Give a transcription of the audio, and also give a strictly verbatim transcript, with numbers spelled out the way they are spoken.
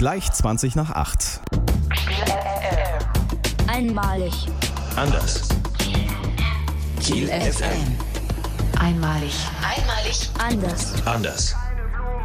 Gleich zwanzig nach acht. Einmalig. Anders. Kiel F M. Einmalig. Einmalig. Anders. Anders.